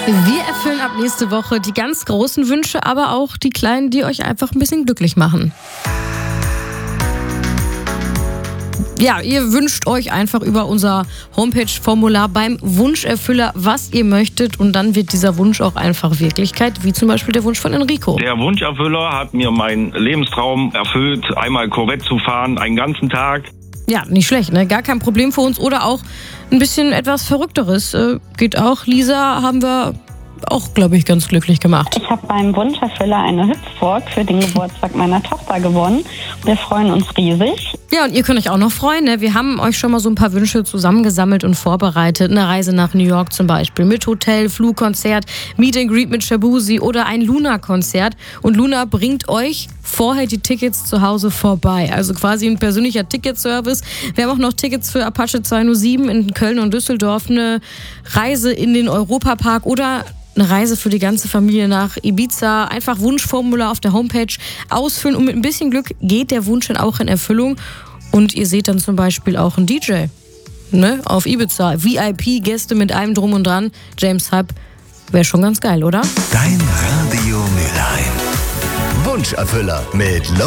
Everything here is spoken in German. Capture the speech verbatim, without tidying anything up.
Wir erfüllen ab nächste Woche die ganz großen Wünsche, aber auch die kleinen, die euch einfach ein bisschen glücklich machen. Ja, ihr wünscht euch einfach über unser Homepage-Formular beim Wunscherfüller, was ihr möchtet, und dann wird dieser Wunsch auch einfach Wirklichkeit, wie zum Beispiel der Wunsch von Enrico. Der Wunscherfüller hat mir meinen Lebenstraum erfüllt, einmal Corvette zu fahren, einen ganzen Tag. Ja, nicht schlecht, ne? Gar kein Problem für uns. Oder auch ein bisschen etwas Verrückteres. Äh, geht auch. Lisa haben wir auch, glaube ich, ganz glücklich gemacht. Ich habe beim Wunscherfüller eine Hüpfburg für den Geburtstag meiner Tochter gewonnen. Wir freuen uns riesig. Ja, und ihr könnt euch auch noch freuen, ne? Wir haben euch schon mal so ein paar Wünsche zusammengesammelt und vorbereitet. Eine Reise nach New York zum Beispiel mit Hotel, Flugkonzert, Meet and Greet mit Shabuzi oder ein Luna-Konzert. Und Luna bringt euch vorher die Tickets zu Hause vorbei. Also quasi ein persönlicher Ticketservice. Wir haben auch noch Tickets für Apache zweihundertsieben in Köln und Düsseldorf, eine Reise in den Europapark oder eine Reise für die ganze Familie nach Ibiza. Einfach Wunschformular auf der Homepage ausfüllen und mit ein bisschen Glück geht der Wunsch dann auch in Erfüllung. Und ihr seht dann zum Beispiel auch einen D J, ne, auf Ibiza. V I P-Gäste mit allem drum und dran. James Hype, wäre schon ganz geil, oder? Dein Radio Mülheim. Wunscherfüller mit Lo